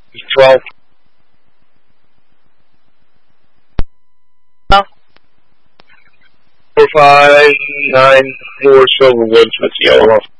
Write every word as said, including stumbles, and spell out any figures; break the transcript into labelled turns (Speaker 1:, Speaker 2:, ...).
Speaker 1: twelve. Four five nine four Silverwoods. That's yellow.